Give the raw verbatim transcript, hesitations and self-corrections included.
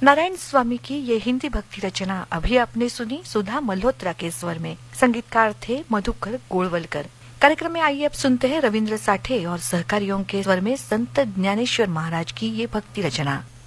नारायण स्वामी की ये हिंदी भक्ति रचना अभी आपने सुनी सुधा मल्होत्रा के स्वर में। संगीतकार थे मधुकर गोलवलकर। कार्यक्रम में आइए अब सुनते हैं रविंद्र साठे और सहकारियों के स्वर में संत ज्ञानेश्वर महाराज की ये भक्ति रचना।